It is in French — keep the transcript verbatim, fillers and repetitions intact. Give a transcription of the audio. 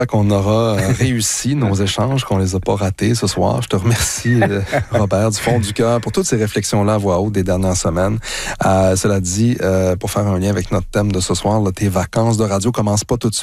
qu'on aura réussi nos échanges, qu'on les a pas ratés ce soir. Je te remercie, Robert, du fond du cœur, pour toutes ces réflexions-là à voix haute des dernières semaines. Euh, cela dit, euh, pour faire un lien avec notre thème de ce soir, là, tes vacances de radio commencent pas tout de suite.